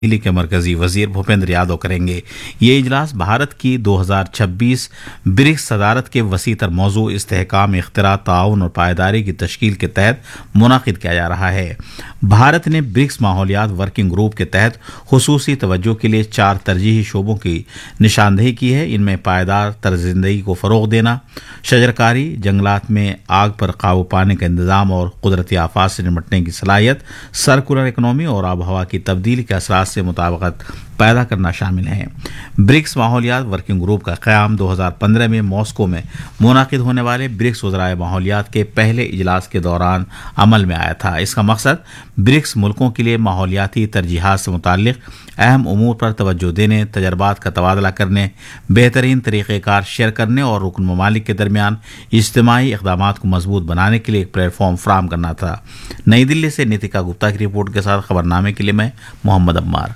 दिल्ली के मरकजी वजीर भूपेंद्र यादव करेंगे। ये इजलास भारत की 2026 ब्रिक्स सदारत के वसी तर मौजू इस्तेहकाम, इख्तिरा, ताउन और पायदारी की तश्कील के तहत मुनाकिद किया जा रहा है। भारत ने ब्रिक्स माहौलियात वर्किंग ग्रुप के तहत खुसूसी तवज्जो के लिए 4 तरजीही शोबों की निशानदेही की है। इनमें पायदार तर्ज ज़िंदगी को फ़रोग़ देना, शजरकारी, जंगलात में आग पर काबू पाने का इंतज़ाम और कुदरती आफात से निपटने की सलाहियत, सर्कुलर इकनॉमी और आब हवा की तब्दीली के असरात से मुताबिकत पैदा करना शामिल है। ब्रिक्स माहौलियात वर्किंग ग्रुप का क़याम 2015 में मॉस्को में मुनाकिद होने वाले ब्रिक्स वज़राए माहौलियात के पहले इजलास के दौरान अमल में आया था। इसका मकसद ब्रिक्स मुल्कों के लिए माहौलियाती तरजीहात से मुताल्लिक़ अहम उमूर पर तवज्जो देने, तजर्बात का तबादला करने, बेहतरीन तरीक़ेकार शेयर करने और रुकन ममालिक के दरमियान इज्तिमाई इक़दामात को मजबूत बनाने के लिए एक प्लेटफॉर्म फराहम करना था। नई दिल्ली से नीतिका गुप्ता की रिपोर्ट के साथ खबरनामे के लिए मैं मोहम्मद अम्मार।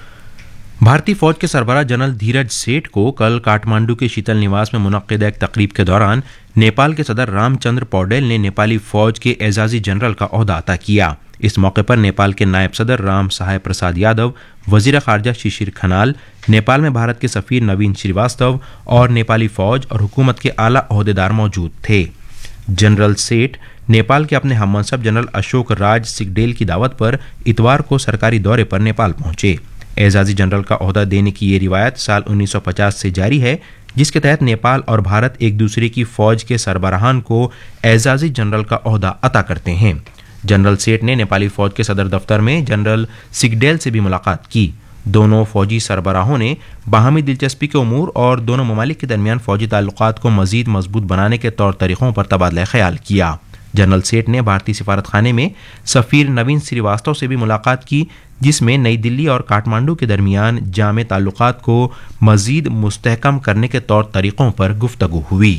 भारतीय फौज के सरबराह जनरल धीरज सेठ को कल काठमांडू के शीतल निवास में मुनक्किद एक तकरीब के दौरान नेपाल के सदर रामचंद्र पौडेल ने नेपाली फौज के एजाजी जनरल का ओहदा अता किया। इस मौके पर नेपाल के नायब सदर राम सहाय प्रसाद यादव, वजीर खारजा शिशिर खनाल, नेपाल में भारत के सफीर नवीन श्रीवास्तव और नेपाली फौज और हुकूमत के आला ओहदेदार मौजूद थे। जनरल सेठ नेपाल के अपने हममनसब जनरल अशोक राज सिगडेल की दावत पर इतवार को सरकारी दौरे पर नेपाल पहुंचे। एजाजी जनरल का ओहदा देने की ये रिवायत साल 1950 से जारी है, जिसके तहत नेपाल और भारत एक दूसरे की फौज के सरबराहान को एजाजी जनरल का ओहदा अता करते हैं। जनरल सेठ ने नेपाली फौज के सदर दफ्तर में जनरल सिगडेल से भी मुलाकात की। दोनों फौजी सरबराहों ने बाहमी दिलचस्पी के उमूर और दोनों ममालिक के दरमियान फौजी ताल्लुकात को मजीद मजबूत बनाने के तौर तरीक़ों पर तबादला ख्याल किया। जनरल सेठ ने भारतीय सिफारत खाने में सफ़ीर नवीन श्रीवास्तव से भी मुलाकात की, जिसमें नई दिल्ली और काठमांडू के दरमियान जामे ताल्लुकात को मजीद मुस्तहकम करने के तौर तरीक़ों पर गुफ्तगू हुई।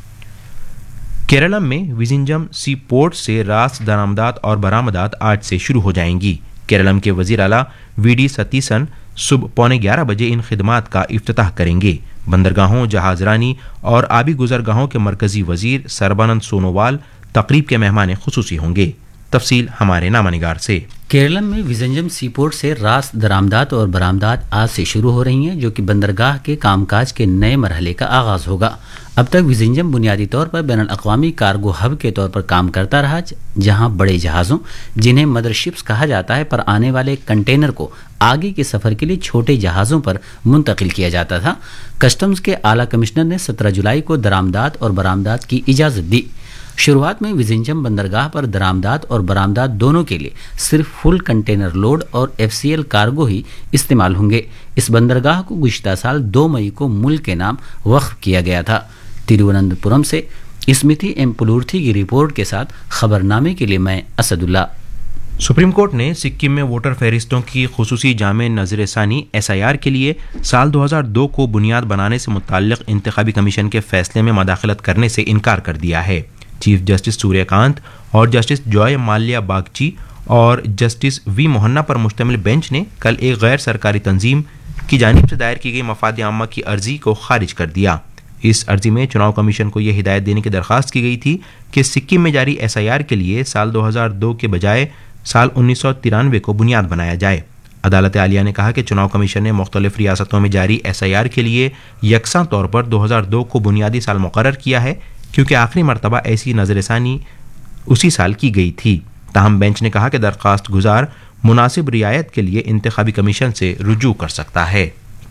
केरलम में विजिंजम सी पोर्ट से रास दरामदात और बरामदात आज से शुरू हो जाएंगी। केरलम के वजीर आला वीडी सतीसन सुबह 11:15 बजे इन खिदमात का इफ्तिताह करेंगे। बंदरगाहों, जहाजरानी और आबी गुजरगाहों के मरकजी वजीर सरबानंद सोनोवाल तकरीब के मेहमान खुसूसी होंगे। तफसील हमारे नामानिगार से। केरलम में विजंजम सीपोर्ट से रास दरामदात और बरामदात आज से शुरू हो रही हैं, जो कि बंदरगाह के कामकाज के नए मरहले का आगाज़ होगा। अब तक विजंजम बुनियादी तौर पर बैनुल अक़वामी कार्गो हब के तौर पर काम करता रहा, जहां बड़े जहाज़ों, जिन्हें मदरशिप्स कहा जाता है, पर आने वाले कंटेनर को आगे के सफ़र के लिए छोटे जहाज़ों पर मुंतकिल किया जाता था। कस्टम्स के आला कमिश्नर ने 17 जुलाई को दरामदात और बरामदात की इजाज़त दी। शुरुआत में विजिंजम बंदरगाह पर दरामदात और बरामदात दोनों के लिए सिर्फ फुल कंटेनर लोड और FCL कार्गो ही इस्तेमाल होंगे। इस बंदरगाह को गुज़िश्ता साल 2 मई को मुल्क के नाम वक्फ किया गया था। तिरुवनंतपुरम से स्मृति एम पुलूर्थी की रिपोर्ट के साथ खबरनामे के लिए मैं असदुल्ला। सुप्रीम कोर्ट ने सिक्किम में वोटर फहरिस्तों की खुसूसी जामे नज़रसानी SIR के लिए साल 2002 को बुनियाद बनाने से मुताल्लिक़ इंतखाबी कमीशन के फैसले में मदाखलत करने से इनकार कर दिया है। चीफ जस्टिस सूर्यकांत और जस्टिस जॉय माल्या बागची और जस्टिस वी मोहन्ना पर मुश्तमिल बेंच ने कल एक गैर सरकारी तंजीम की जानिब से दायर की गई मफाद आम्मा की अर्जी को खारिज कर दिया। इस अर्जी में चुनाव कमीशन को यह हिदायत देने की दरख्वास्त की गई थी कि सिक्किम में जारी SIR के लिए साल 2002 के बजाय साल 1993 को बुनियाद बनाया जाए। अदालत आलिया ने कहा कि चुनाव कमीशन ने मुख्तलिफ रियासतों में जारी SIR के लिए यकसा तौर पर 2002 को बुनियादी साल मुकर्रर किया है, क्योंकि आखिरी मरतबा ऐसी नज़रसानी उसी साल की गई थी। ताहम बेंच ने कहा कि दरख्वास्त गुजार मुनासिब रियायत के लिए इंतखाबी कमीशन से रुजू कर सकता है।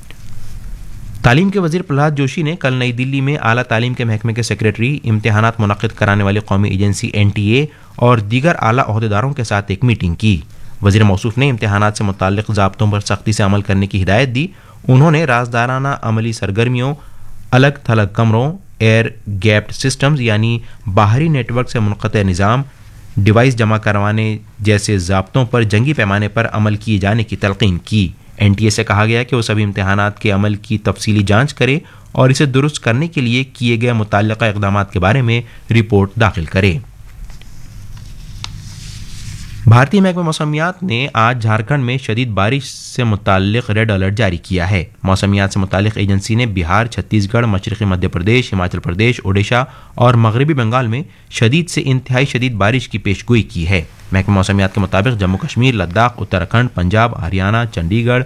तालीम के वजीर प्रहलाद जोशी ने कल नई दिल्ली में आला तालीम के महकमे के सेक्रेटरी, इम्तिहानात मुनक्किद कराने वाली कौमी एजेंसी NTA और दीगर आला ओहदेदारों के साथ एक मीटिंग की। वजीर मौसूफ ने इम्तिहानात से मुताल्लिक़ ज़ाब्तों पर सख्ती से अमल करने की हिदायत दी। उन्होंने राजदाराना अमली सरगर्मियों, अलग थलग कमरों, एयर गैप्ड सिस्टम्स यानी बाहरी नेटवर्क से मुनक़ते निज़ाम, डिवाइस जमा करवाने जैसे ज़ाब्तों पर जंगी पैमाने पर अमल किए जाने की तलक़ीन की। NTA से कहा गया कि वो सभी इम्तिहानात के अमल की तफसीली जांच करे और इसे दुरुस्त करने के लिए किए गए मुतल्लिक़ा इक़दामात के बारे में रिपोर्ट दाखिल करे। بھارتی محکمہ موسمیات نے آج جھارکھنڈ میں شدید بارش سے متعلق ریڈ الرٹ جاری کیا ہے۔ موسمیات سے متعلق ایجنسی نے بہار، چھتیس گڑھ، مشرقی مدھیہ پردیش، ہماچل پردیش، اوڈیشہ اور مغربی بنگال میں شدید سے انتہائی شدید بارش کی پیش گوئی کی ہے۔ محکمہ موسمیات کے مطابق جموں کشمیر، لداخ، اتراکھنڈ، پنجاب، ہریانہ، چنڈی گڑھ،